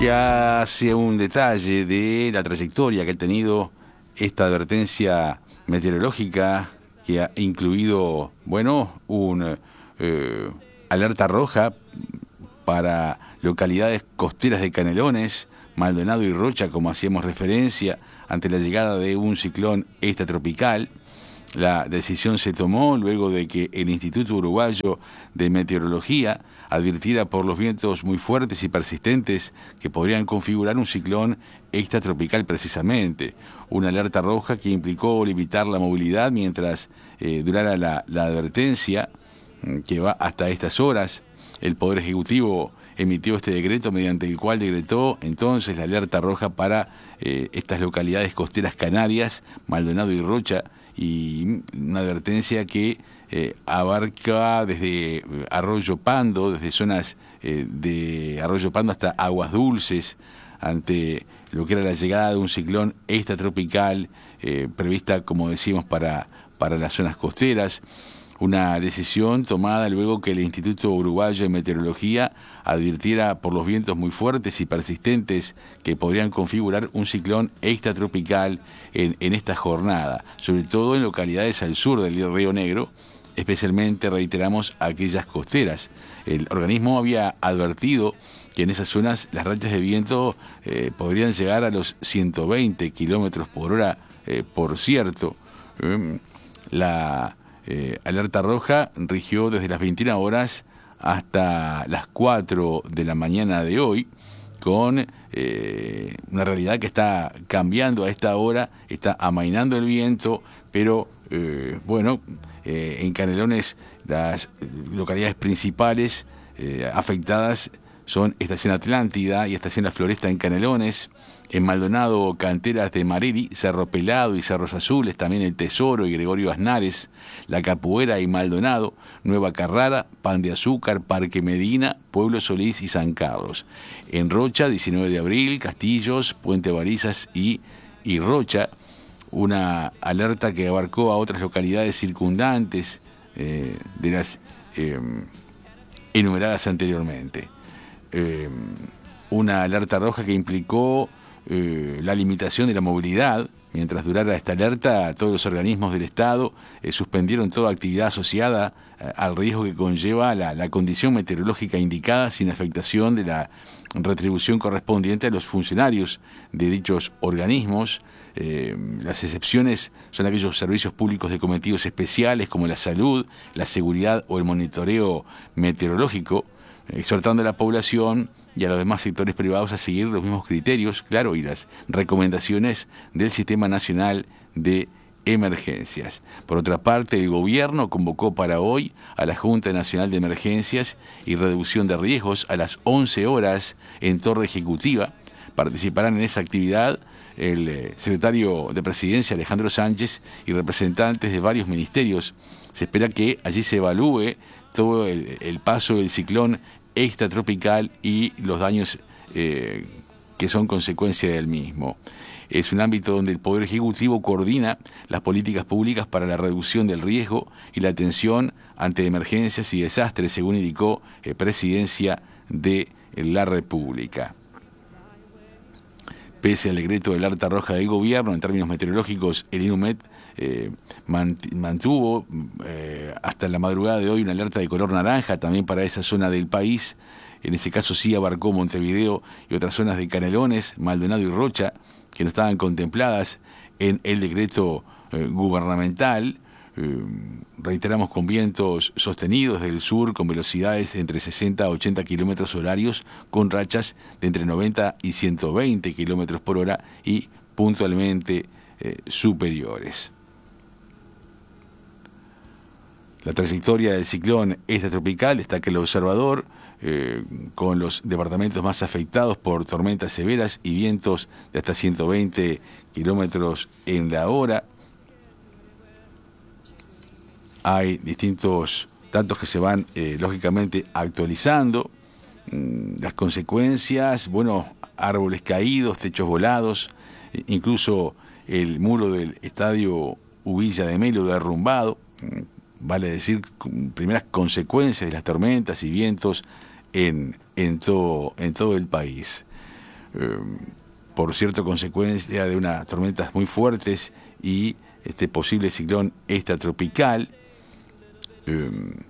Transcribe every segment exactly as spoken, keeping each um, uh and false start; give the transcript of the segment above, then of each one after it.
que hace un detalle de la trayectoria que ha tenido esta advertencia meteorológica, que ha incluido, bueno, un eh, alerta roja para localidades costeras de Canelones, Maldonado y Rocha, como hacíamos referencia, ante la llegada de un ciclón extratropical. La decisión se tomó luego de que el Instituto Uruguayo de Meteorología advirtiera por los vientos muy fuertes y persistentes que podrían configurar un ciclón extratropical precisamente. Una alerta roja que implicó limitar la movilidad mientras eh, durara la, la advertencia, que va hasta estas horas. El Poder Ejecutivo emitió este decreto mediante el cual decretó entonces la alerta roja para eh, estas localidades costeras canarias, Maldonado y Rocha, y una advertencia que eh, abarca desde Arroyo Pando, desde zonas eh, de Arroyo Pando hasta Aguas Dulces, ante lo que era la llegada de un ciclón extratropical eh, prevista, como decimos, para, para las zonas costeras. Una decisión tomada luego que el Instituto Uruguayo de Meteorología advirtiera por los vientos muy fuertes y persistentes que podrían configurar un ciclón extratropical en, en esta jornada, sobre todo en localidades al sur del Río Negro, especialmente, reiteramos, aquellas costeras. El organismo había advertido que en esas zonas las rachas de viento eh, podrían llegar a los ciento veinte kilómetros por hora, eh, por cierto. Eh, la Eh, alerta roja rigió desde las veintiuna horas hasta las cuatro de la mañana de hoy, con eh, una realidad que está cambiando a esta hora, está amainando el viento, pero eh, bueno, eh, en Canelones las localidades principales eh, afectadas son Estación Atlántida y Estación La Floresta en Canelones. En Maldonado, canteras de Marelli, Cerro Pelado y Cerros Azules, también El Tesoro y Gregorio Aznares, La Capuera y Maldonado, Nueva Carrara, Pan de Azúcar, Parque Medina, Pueblo Solís y San Carlos. En Rocha, diecinueve de abril, Castillos, Puente Barizas y, y Rocha, una alerta que abarcó a otras localidades circundantes eh, de las eh, enumeradas anteriormente. Eh, una alerta roja que implicó Eh, la limitación de la movilidad. Mientras durara esta alerta, todos los organismos del Estado eh, suspendieron toda actividad asociada eh, al riesgo que conlleva la, la condición meteorológica indicada, sin afectación de la retribución correspondiente a los funcionarios de dichos organismos. Eh, las excepciones son aquellos servicios públicos de cometidos especiales como la salud, la seguridad o el monitoreo meteorológico, eh, exhortando a la población y a los demás sectores privados a seguir los mismos criterios, claro, y las recomendaciones del Sistema Nacional de Emergencias. Por otra parte, el gobierno convocó para hoy a la Junta Nacional de Emergencias y Reducción de Riesgos a las once horas en Torre Ejecutiva. Participarán en esa actividad el eh, secretario de Presidencia, Alejandro Sánchez, y representantes de varios ministerios. Se espera que allí se evalúe todo el, el paso del ciclón extratropical y los daños eh, que son consecuencia del mismo. Es un ámbito donde el Poder Ejecutivo coordina las políticas públicas para la reducción del riesgo y la atención ante emergencias y desastres, según indicó eh, Presidencia de la República. Pese al decreto de alerta roja del gobierno, en términos meteorológicos, el INUMET eh, mantuvo eh, hasta la madrugada de hoy una alerta de color naranja también para esa zona del país. En ese caso sí abarcó Montevideo y otras zonas de Canelones, Maldonado y Rocha, que no estaban contempladas en el decreto eh, gubernamental. Eh, reiteramos, con vientos sostenidos del sur con velocidades entre sesenta a ochenta kilómetros horarios, con rachas de entre noventa y ciento veinte kilómetros por hora y puntualmente eh, superiores. La trayectoria del ciclón extratropical destaca el observador, eh, con los departamentos más afectados por tormentas severas y vientos de hasta ciento veinte kilómetros en la hora. Hay distintos datos que se van, eh, lógicamente, actualizando. Mm, las consecuencias, bueno, árboles caídos, techos volados, eh, incluso el muro del estadio Uvilla de Melo derrumbado. Mm, vale decir, primeras consecuencias de las tormentas y vientos en, en, todo, en todo el país. eh, por cierto, consecuencia de unas tormentas muy fuertes y este posible ciclón extratropical. Eh,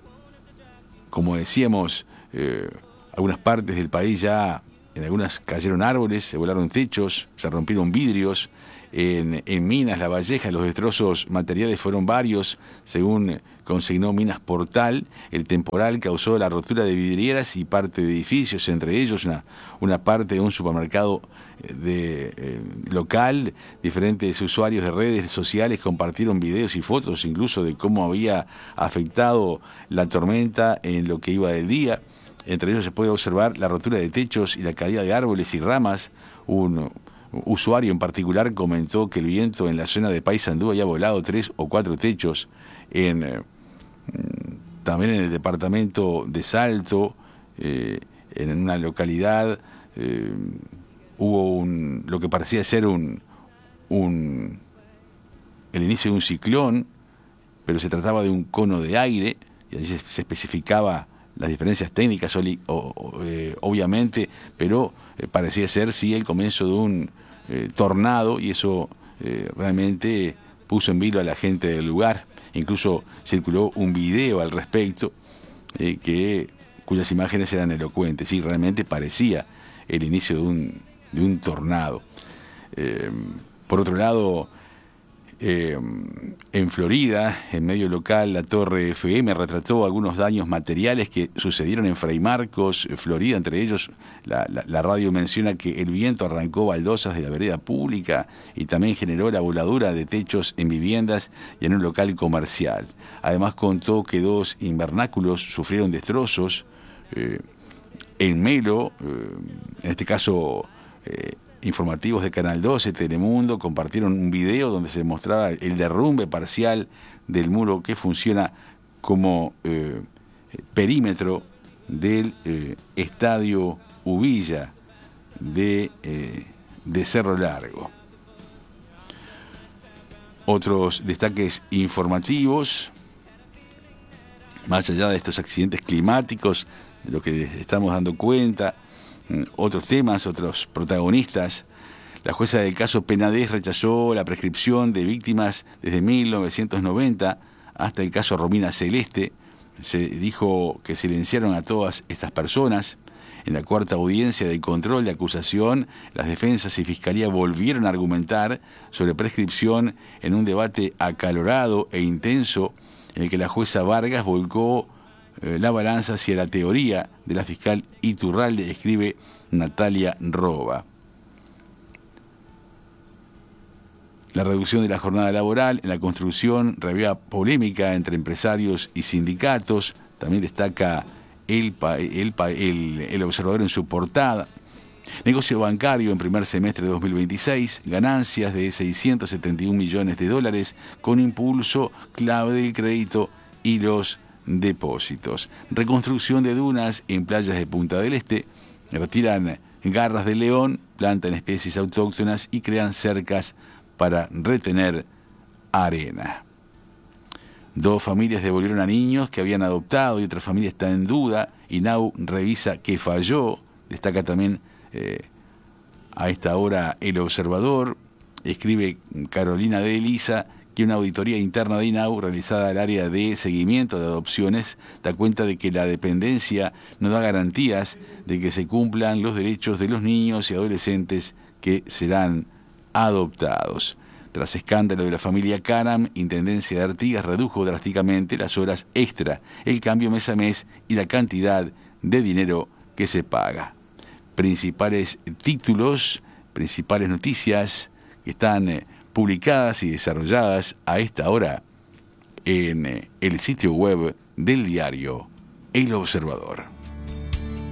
como decíamos, eh, algunas partes del país ya, en algunas cayeron árboles, se volaron techos, se rompieron vidrios. En, en Minas, La Valleja, los destrozos materiales fueron varios, según consignó Minas Portal. El temporal causó la rotura de vidrieras y parte de edificios, entre ellos una, una parte de un supermercado de, eh, local. Diferentes usuarios de redes sociales compartieron videos y fotos incluso de cómo había afectado la tormenta en lo que iba del día. Entre ellos se puede observar la rotura de techos y la caída de árboles y ramas. Un usuario en particular comentó que el viento en la zona de Paysandú había volado tres o cuatro techos. En, eh, también en el departamento de Salto, eh, en una localidad, eh, hubo un, lo que parecía ser un, un el inicio de un ciclón, pero se trataba de un cono de aire, y allí se, se especificaba las diferencias técnicas, o, o, eh, obviamente, pero eh, parecía ser sí el comienzo de un eh, tornado, y eso eh, realmente puso en vilo a la gente del lugar. Incluso circuló un video al respecto, eh, que, cuyas imágenes eran elocuentes, y realmente parecía el inicio de un, de un tornado. Eh, por otro lado, Eh, en Florida, en medio local, la Torre F M retrató algunos daños materiales que sucedieron en Fray Marcos, Florida. Entre ellos, la, la, la radio menciona que el viento arrancó baldosas de la vereda pública y también generó la voladura de techos en viviendas y en un local comercial. Además, contó que dos invernáculos sufrieron destrozos. Eh, en Melo, eh, en este caso, eh, informativos de Canal doce, Telemundo, compartieron un video donde se mostraba el derrumbe parcial del muro que funciona como eh, perímetro del eh, Estadio Ubilla de, eh, de Cerro Largo. Otros destaques informativos, más allá de estos accidentes climáticos, de lo que estamos dando cuenta, otros temas, otros protagonistas. La jueza del caso Penades rechazó la prescripción de víctimas desde mil novecientos noventa hasta el caso Romina Celeste. Se dijo que silenciaron a todas estas personas. En la cuarta audiencia del control de acusación, las defensas y fiscalía volvieron a argumentar sobre prescripción en un debate acalorado e intenso en el que la jueza Vargas volcó la balanza hacia la teoría de la fiscal Iturralde, escribe Natalia Roba. La reducción de la jornada laboral en la construcción reviva polémica entre empresarios y sindicatos. También destaca el, el, el, el Observador en su portada. Negocio bancario en primer semestre de dos mil veintiséis, ganancias de seiscientos setenta y un millones de dólares, con impulso clave del crédito y los depósitos. Reconstrucción de dunas en playas de Punta del Este. Retiran garras de león, plantan especies autóctonas y crean cercas para retener arena. Dos familias devolvieron a niños que habían adoptado y otra familia está en duda. INAU revisa que falló. Destaca también eh, a esta hora El Observador. Escribe Carolina de Elisa que una auditoría interna de INAU realizada al área de seguimiento de adopciones da cuenta de que la dependencia no da garantías de que se cumplan los derechos de los niños y adolescentes que serán adoptados. Tras escándalo de la familia Caram, Intendencia de Artigas redujo drásticamente las horas extra, el cambio mes a mes y la cantidad de dinero que se paga. Principales títulos, principales noticias que están eh, publicadas y desarrolladas a esta hora en eh, el sitio web del diario El Observador.